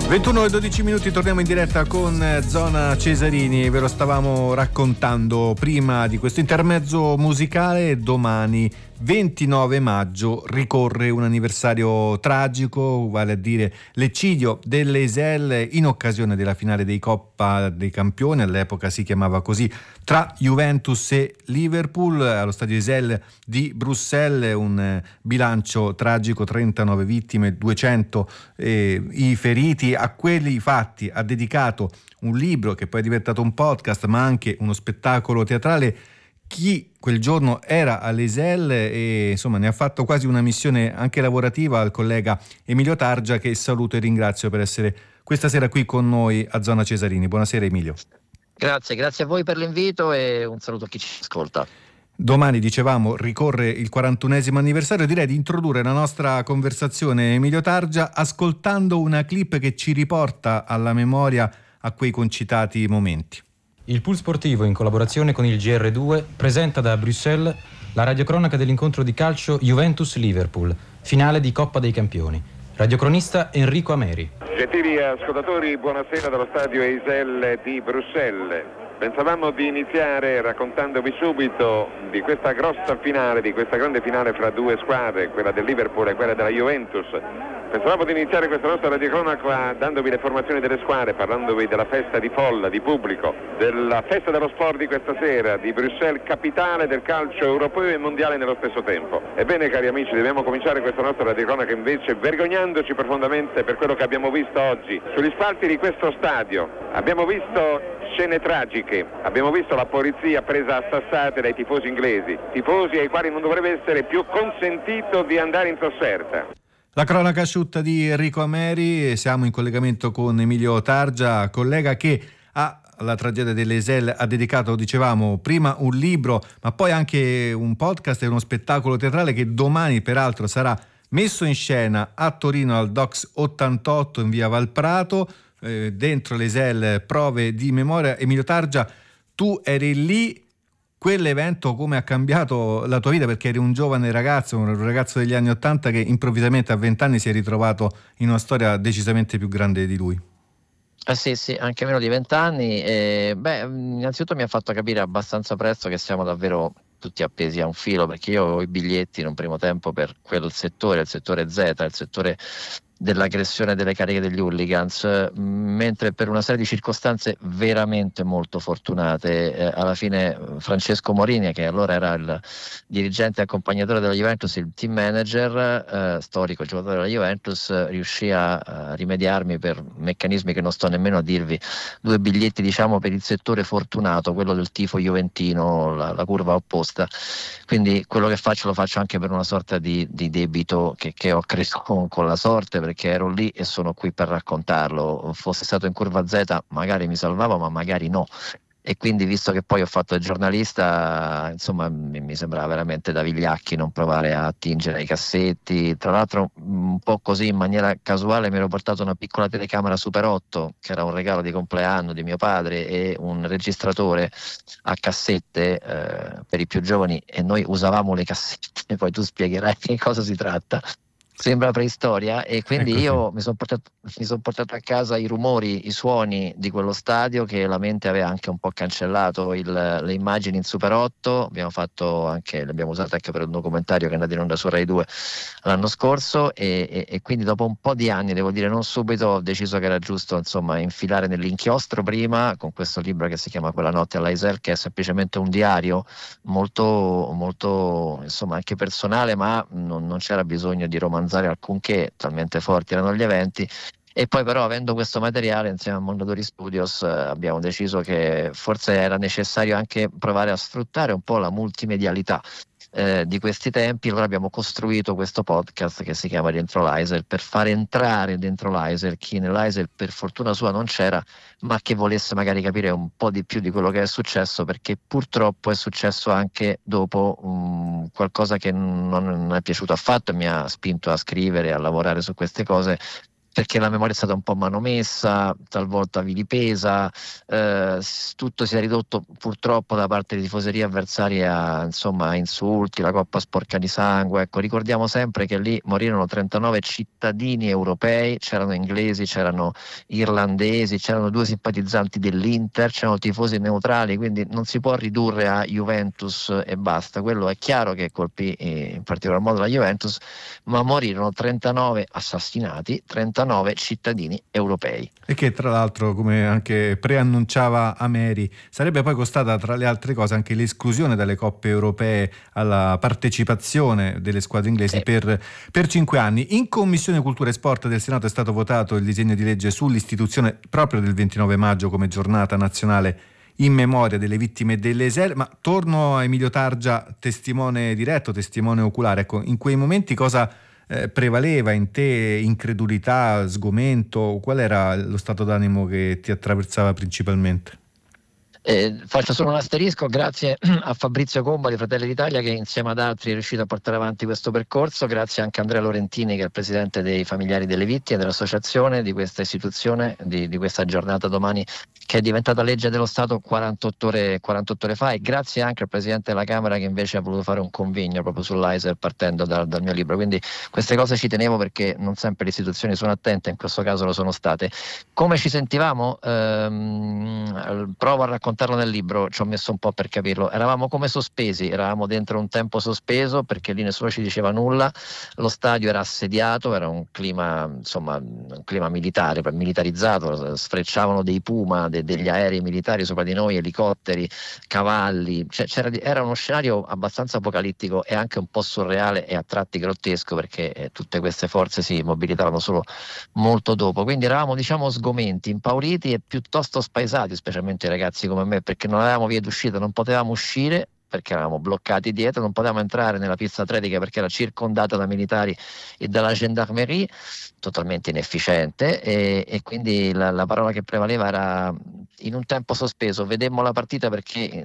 21 e 12 minuti, torniamo in diretta con Zona Cesarini. Ve lo stavamo raccontando prima di questo intermezzo musicale. Domani 29 maggio ricorre un anniversario tragico, vale a dire l'eccidio dell'Eisel in occasione della finale dei Coppa dei Campioni, all'epoca si chiamava così, tra Juventus e Liverpool allo stadio Eisel di Bruxelles. Un bilancio tragico, 39 vittime, 200 i feriti. A quelli fatti ha dedicato un libro che poi è diventato un podcast, ma anche uno spettacolo teatrale, chi quel giorno era all'Eisel, e insomma ne ha fatto quasi una missione anche lavorativa al collega Emilio Targia, che saluto e ringrazio per essere questa sera qui con noi a Zona Cesarini. Buonasera Emilio. Grazie a voi per l'invito e un saluto a chi ci ascolta. Domani, dicevamo, ricorre il 41esimo anniversario. Direi di introdurre la nostra conversazione, Emilio Targia, ascoltando una clip che ci riporta alla memoria a quei concitati momenti. Il Pool Sportivo, in collaborazione con il GR2, presenta da Bruxelles la radiocronaca dell'incontro di calcio Juventus-Liverpool, finale di Coppa dei Campioni. Radiocronista Enrico Ameri. Gentili ascoltatori, buonasera dallo stadio Eisel di Bruxelles. Pensavamo di iniziare raccontandovi subito di questa grossa finale, di questa grande finale fra due squadre, quella del Liverpool e quella della Juventus. Pensavamo di iniziare questa nostra radiocronaca dandovi le formazioni delle squadre, parlandovi della festa di folla, di pubblico, della festa dello sport di questa sera, di Bruxelles, capitale del calcio europeo e mondiale nello stesso tempo. Ebbene, cari amici, dobbiamo cominciare questa nostra radiocronaca invece vergognandoci profondamente per quello che abbiamo visto oggi sugli spalti di questo stadio. Abbiamo visto scene tragiche, abbiamo visto la polizia presa a sassate dai tifosi inglesi, tifosi ai quali non dovrebbe essere più consentito di andare in trasferta. La cronaca asciutta di Enrico Ameri. Siamo in collegamento con Emilio Targia, collega che alla tragedia dell'Eisel ha dedicato, dicevamo, prima un libro, ma poi anche un podcast e uno spettacolo teatrale che domani peraltro sarà messo in scena a Torino al Docs 88 in via Valprato. Dentro l'Eisel, prove di memoria. Emilio Targia, tu eri lì. Quell'evento come ha cambiato la tua vita, perché eri un giovane ragazzo, un ragazzo degli anni '80 che improvvisamente a 20 anni si è ritrovato in una storia decisamente più grande di lui. Sì, anche meno di 20 anni. Innanzitutto mi ha fatto capire abbastanza presto che siamo davvero tutti appesi a un filo, perché io ho i biglietti in un primo tempo per quel settore, il settore Z, il settore dell'aggressione delle cariche degli hooligans, mentre per una serie di circostanze veramente molto fortunate alla fine Francesco Morini, che allora era il dirigente e accompagnatore della Juventus, il team manager, storico giocatore della Juventus, riuscì a rimediarmi per meccanismi che non sto nemmeno a dirvi, 2 biglietti diciamo per il settore fortunato, quello del tifo juventino, la curva opposta. Quindi quello che faccio lo faccio anche per una sorta di debito che ho creato con la sorte, perché ero lì e sono qui per raccontarlo. Fosse stato in curva Z magari mi salvavo, ma magari no. E quindi, visto che poi ho fatto il giornalista, insomma mi sembrava veramente da vigliacchi non provare a attingere ai cassetti. Tra l'altro un po' così in maniera casuale mi ero portato una piccola telecamera Super 8, che era un regalo di compleanno di mio padre, e un registratore a cassette per i più giovani, e noi usavamo le cassette, poi tu spiegherai di cosa si tratta. Sembra preistoria, e quindi io mi sono portato a casa i rumori, i suoni di quello stadio che la mente aveva anche un po' cancellato, le immagini in Super 8, le abbiamo usate anche per un documentario che è andato in onda su Rai 2 l'anno scorso, e quindi dopo un po' di anni, devo dire non subito, ho deciso che era giusto insomma infilare nell'inchiostro prima con questo libro che si chiama Quella notte all'Eisel, che è semplicemente un diario molto, molto insomma anche personale, ma non c'era bisogno di romanzare alcunché, talmente forti erano gli eventi. E poi però, avendo questo materiale insieme a Mondadori Studios, abbiamo deciso che forse era necessario anche provare a sfruttare un po' la multimedialità di questi tempi. Allora abbiamo costruito questo podcast che si chiama Dentro l'Eisel, per far entrare dentro l'Eisel chi nell'Eisel per fortuna sua non c'era, ma che volesse magari capire un po' di più di quello che è successo, perché purtroppo è successo anche dopo qualcosa che non è piaciuto affatto e mi ha spinto a scrivere e a lavorare su queste cose, perché la memoria è stata un po' manomessa, talvolta vilipesa, tutto si è ridotto purtroppo da parte di tifoserie avversarie a insulti, la coppa sporca di sangue. Ecco, ricordiamo sempre che lì morirono 39 cittadini europei, c'erano inglesi, c'erano irlandesi, c'erano 2 simpatizzanti dell'Inter, c'erano tifosi neutrali, quindi non si può ridurre a Juventus e basta. Quello è chiaro che colpì in particolar modo la Juventus, ma morirono 39 assassinati, 39 cittadini europei. E che tra l'altro, come anche preannunciava Ameri, sarebbe poi costata tra le altre cose anche l'esclusione dalle coppe europee alla partecipazione delle squadre inglesi per 5 anni. In Commissione Cultura e Sport del Senato è stato votato il disegno di legge sull'istituzione proprio del 29 maggio come giornata nazionale in memoria delle vittime dell'Eisel, ma torno a Emilio Targia, testimone diretto, testimone oculare. Ecco, in quei momenti cosa prevaleva in te? Incredulità, sgomento? Qual era lo stato d'animo che ti attraversava principalmente? Faccio solo un asterisco, grazie a Fabrizio Comba di Fratelli d'Italia che insieme ad altri è riuscito a portare avanti questo percorso, grazie anche a Andrea Lorentini che è il presidente dei familiari delle vittime, dell'associazione, di questa istituzione, di questa giornata domani che è diventata legge dello Stato 48 ore fa, e grazie anche al Presidente della Camera che invece ha voluto fare un convegno proprio sull'Eiser partendo dal mio libro. Quindi queste cose ci tenevo perché non sempre le istituzioni sono attente, in questo caso lo sono state. Come ci sentivamo? Provo a raccontarlo nel libro, ci ho messo un po' per capirlo. Eravamo come sospesi, eravamo dentro un tempo sospeso perché lì nessuno ci diceva nulla, lo stadio era assediato, era un clima militare, militarizzato, sfrecciavano dei Puma, degli aerei militari sopra di noi, elicotteri, cavalli, era uno scenario abbastanza apocalittico e anche un po' surreale e a tratti grottesco perché tutte queste forze si mobilitarono solo molto dopo, quindi eravamo sgomenti, impauriti e piuttosto spaesati, specialmente i ragazzi come me, perché non avevamo vie d'uscita, non potevamo uscire perché eravamo bloccati dietro, non potevamo entrare nella pista atletica perché era circondata da militari e dalla gendarmerie, totalmente inefficiente, e quindi la parola che prevaleva era in un tempo sospeso. Vedemmo la partita perché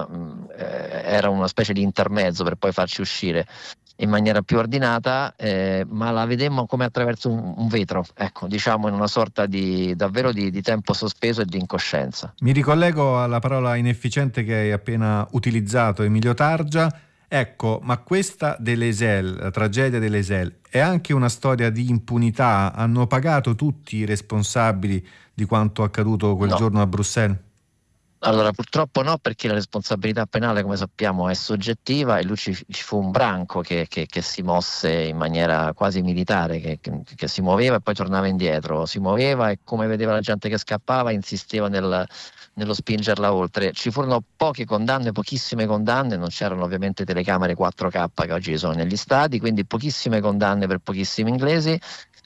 era una specie di intermezzo per poi farci uscire in maniera più ordinata, ma la vedemmo come attraverso un vetro, ecco, in una sorta davvero di tempo sospeso e di incoscienza. Mi ricollego alla parola inefficiente che hai appena utilizzato, Emilio Targia. Ecco, ma questa dell'Eisel, la tragedia dell'Eisel, è anche una storia di impunità? Hanno pagato tutti i responsabili di quanto accaduto quel giorno a Bruxelles? Allora, purtroppo no, perché la responsabilità penale, come sappiamo, è soggettiva e lui ci fu un branco che si mosse in maniera quasi militare, che si muoveva e poi tornava indietro, si muoveva e come vedeva la gente che scappava insisteva nello spingerla oltre. Ci furono poche condanne, pochissime condanne, non c'erano ovviamente telecamere 4K che oggi ci sono negli stadi, quindi pochissime condanne per pochissimi inglesi.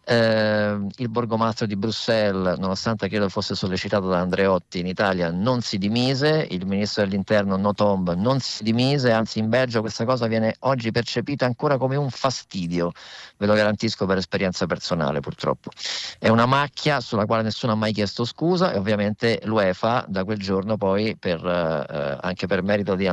Il borgomastro di Bruxelles, nonostante credo fosse sollecitato da Andreotti in Italia, non si dimise, il ministro dell'interno Nothomb non si dimise, anzi in Belgio questa cosa viene oggi percepita ancora come un fastidio, ve lo garantisco per esperienza personale purtroppo. È una macchia sulla quale nessuno ha mai chiesto scusa e ovviamente l'UEFA da quel giorno poi anche per merito di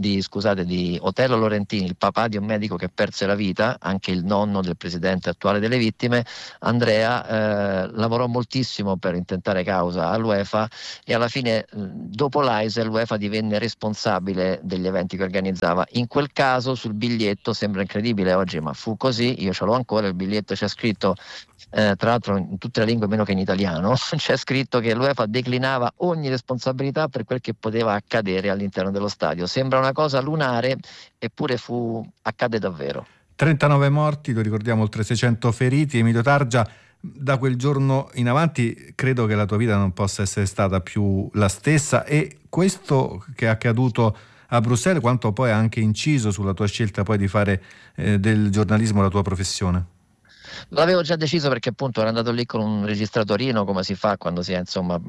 Otello Lorentini, il papà di un medico che perse la vita, anche il nonno del presidente attuale delle vittime, Andrea lavorò moltissimo per intentare causa all'UEFA e alla fine dopo l'Eisel l'UEFA divenne responsabile degli eventi che organizzava. In quel caso sul biglietto, sembra incredibile oggi ma fu così, io ce l'ho ancora, il biglietto c'è scritto tra l'altro in tutte le lingue meno che in italiano, c'è scritto che l'UEFA declinava ogni responsabilità per quel che poteva accadere all'interno dello stadio. Sembra una cosa lunare eppure accade davvero. 39 morti, lo ricordiamo, oltre 600 feriti. Emilio Targia, da quel giorno in avanti credo che la tua vita non possa essere stata più la stessa, e questo che è accaduto a Bruxelles quanto poi ha anche inciso sulla tua scelta poi di fare del giornalismo la tua professione? L'avevo già deciso perché appunto ero andato lì con un registratorino come si fa quando si è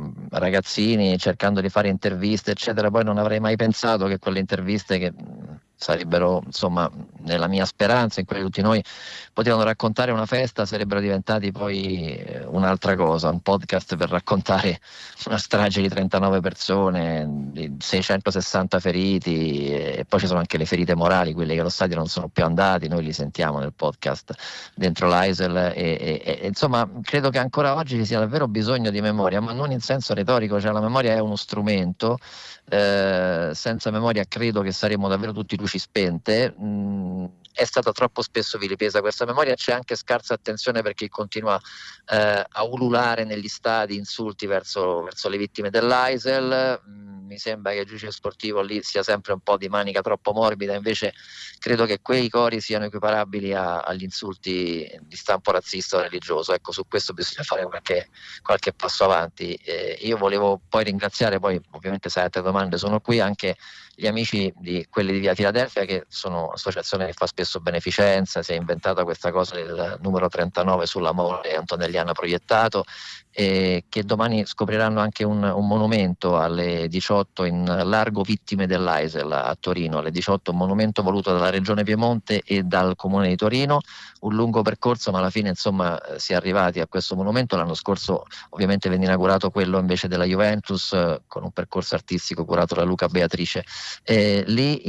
ragazzini, cercando di fare interviste eccetera, poi non avrei mai pensato che quelle interviste che sarebbero, insomma, nella mia speranza, in quella di tutti noi, potevano raccontare una festa, sarebbero diventati poi un'altra cosa, un podcast per raccontare una strage di 39 persone, di 660 feriti, e poi ci sono anche le ferite morali, quelli che allo stadio non sono più andati, noi li sentiamo nel podcast dentro l'Aisel, e insomma credo che ancora oggi ci sia davvero bisogno di memoria, ma non in senso retorico, cioè la memoria è uno strumento. Senza memoria credo che saremmo davvero tutti luci spente. È stata troppo spesso vilipesa questa memoria, c'è anche scarsa attenzione perché continua a ululare negli stadi insulti verso le vittime dell'Aisel. Mi sembra che il giudice sportivo lì sia sempre un po' di manica troppo morbida, invece credo che quei cori siano equiparabili agli insulti di stampo razzista o religioso. Ecco, su questo bisogna fare qualche passo avanti. Io volevo poi ringraziare, poi ovviamente se avete domande sono qui, anche gli amici di quelli di Via Filadelfia, che sono associazione che fa spesso beneficenza, si è inventata questa cosa del numero 39 sulla mole antonelliana proiettato, e che domani scopriranno anche un monumento alle 18 in largo vittime dell'Aisel a Torino, alle 18, un monumento voluto dalla Regione Piemonte e dal Comune di Torino, un lungo percorso, ma alla fine insomma si è arrivati a questo monumento. L'anno scorso ovviamente venne inaugurato quello invece della Juventus, con un percorso artistico curato da Luca Beatrice. Lì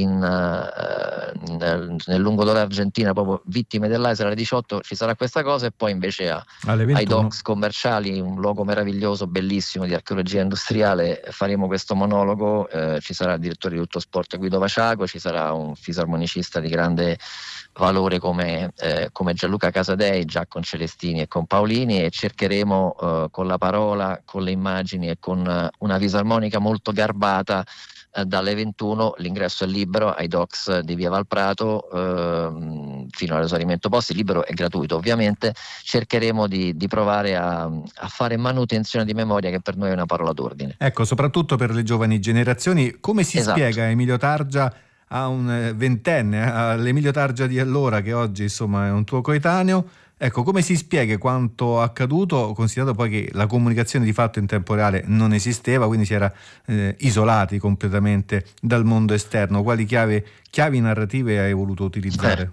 nel lungo Argentina, proprio vittime dell'Aisel alle 18 ci sarà questa cosa, e poi invece ai docks commerciali, un luogo meraviglioso, bellissimo di archeologia industriale, faremo questo monologo. Ci sarà il direttore di Tutto Sport Guido Vaciago, ci sarà un fisarmonicista di grande valore come Gianluca Casadei, già con Celestini e con Paolini, e cercheremo con la parola, con le immagini e con una fisarmonica molto garbata, dalle 21 l'ingresso è libero ai docks di Via Valprato fino all'esaurimento posti, libero e gratuito ovviamente. Cercheremo di provare a fare manutenzione di memoria, che per noi è una parola d'ordine. Ecco, soprattutto per le giovani generazioni, come si spiega Emilio Targia a un ventenne, all'Emilio Targia di allora, che oggi insomma è un tuo coetaneo? Ecco, come si spiega quanto accaduto, considerato poi che la comunicazione di fatto in tempo reale non esisteva, quindi si era isolati completamente dal mondo esterno? Quali chiavi narrative hai voluto utilizzare?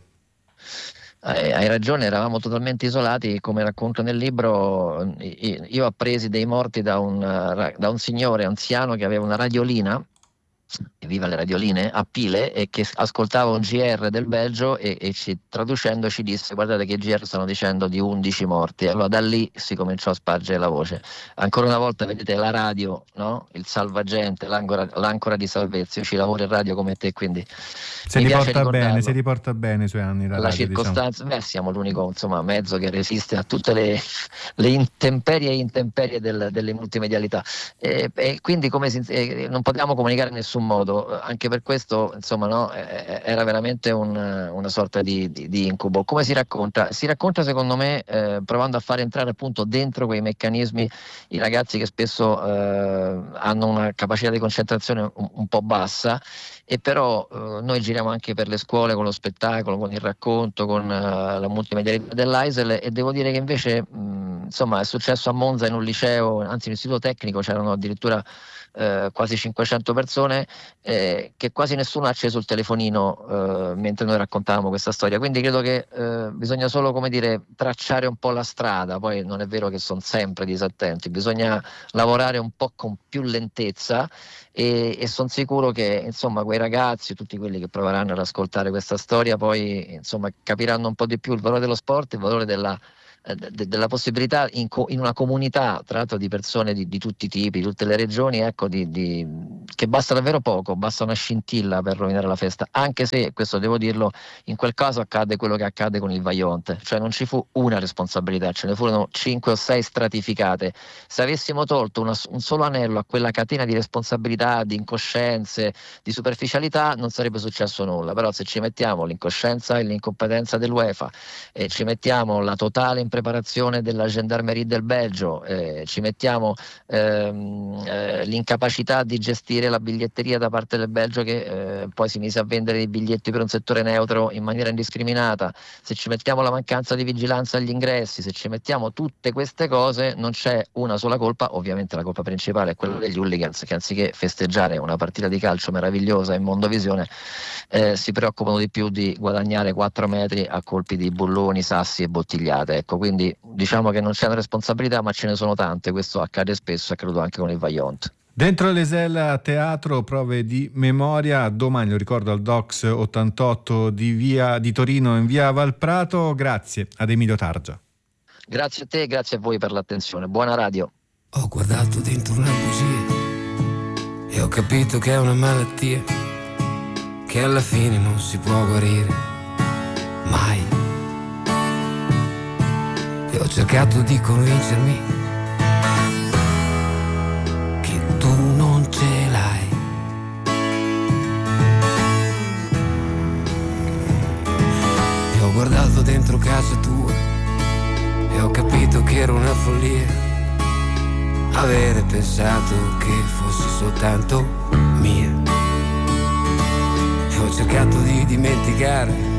Hai ragione, eravamo totalmente isolati, come racconto nel libro. Io ho appresi dei morti da un signore anziano che aveva una radiolina, viva le radioline, a pile, e che ascoltava un GR del Belgio e traducendo ci disse: guardate che i GR stanno dicendo di 11 morti. Allora da lì si cominciò a spargere la voce. Ancora una volta vedete la radio, no? Il salvagente, l'ancora di salvezza. Io ci lavoro in radio come te, quindi si riporta bene i suoi anni la circostanza, diciamo. Siamo l'unico mezzo che resiste a tutte le intemperie delle multimedialità, e quindi non potevamo comunicare in nessun modo. Anche per questo era veramente una sorta di incubo. Come si racconta? Si racconta secondo me provando a fare entrare appunto dentro quei meccanismi i ragazzi che spesso hanno una capacità di concentrazione un po' bassa, e però noi giriamo anche per le scuole con lo spettacolo, con il racconto, con la multimedialità dell'Aisel, e devo dire che invece è successo a Monza in un liceo, anzi in un istituto tecnico, c'erano addirittura quasi 500 persone, che quasi nessuno ha acceso il telefonino mentre noi raccontavamo questa storia. Quindi credo che bisogna solo tracciare un po' la strada. Poi non è vero che sono sempre disattenti, bisogna lavorare un po' con più lentezza, e sono sicuro che quei ragazzi, tutti quelli che proveranno ad ascoltare questa storia, poi capiranno un po' di più il valore dello sport, il valore della possibilità in una comunità, tra l'altro di persone di tutti i tipi, di tutte le regioni, che basta davvero poco, basta una scintilla per rovinare la festa, anche se, questo devo dirlo, in quel caso accade quello che accade con il Vajont, cioè non ci fu una responsabilità, ce ne furono 5 o 6 stratificate. Se avessimo tolto un solo anello a quella catena di responsabilità, di incoscienze, di superficialità, non sarebbe successo nulla. Però se ci mettiamo l'incoscienza e l'incompetenza dell'UEFA, e ci mettiamo la totale impreparazione della Gendarmerie del Belgio, ci mettiamo l'incapacità di gestire dire la biglietteria da parte del Belgio che poi si mise a vendere i biglietti per un settore neutro in maniera indiscriminata, se ci mettiamo la mancanza di vigilanza agli ingressi, se ci mettiamo tutte queste cose, non c'è una sola colpa. Ovviamente la colpa principale è quella degli hooligans, che anziché festeggiare una partita di calcio meravigliosa in mondovisione si preoccupano di più di guadagnare 4 metri a colpi di bulloni, sassi e bottigliate. Ecco, quindi diciamo che non c'è una responsabilità, ma ce ne sono tante. Questo accade spesso, è accaduto anche con il Vaillant. Dentro l'Esel a teatro, prove di memoria, domani, lo ricordo, al Docs 88 di Torino in via Valprato. Grazie ad Emilio Targia. Grazie a te e grazie a voi per l'attenzione. Buona radio. Ho guardato dentro una bugia e ho capito che è una malattia che alla fine non si può guarire mai. E ho cercato di convincermi che tu non ce l'hai. E ho guardato dentro casa tua e ho capito che era una follia avere pensato che fossi soltanto mia. E ho cercato di dimenticare